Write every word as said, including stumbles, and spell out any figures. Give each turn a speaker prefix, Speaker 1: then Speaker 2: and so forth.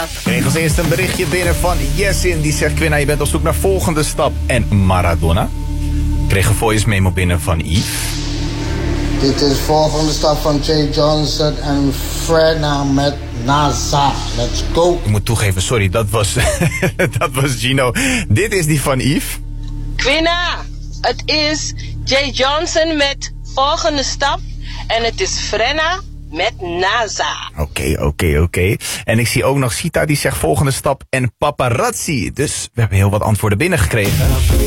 Speaker 1: inderdaad.
Speaker 2: Ik kreeg als eerste een berichtje binnen van Jessin. Die zegt, Quinna, je bent op zoek naar volgende stap. En Maradona. Ik kreeg een voice memo binnen van Yves.
Speaker 3: Dit is volgende stap van Jay Johnson en Frenna met NASA. Let's go.
Speaker 2: Ik moet toegeven, sorry, dat was, dat was Gino. Dit is die van Yves.
Speaker 1: Quinna, het is Jay Johnson met volgende stap. En het is Frenna met NASA.
Speaker 2: Oké, okay, oké, okay, oké. Okay. En ik zie ook nog Sita, die zegt volgende stap en paparazzi. Dus we hebben heel wat antwoorden binnengekregen.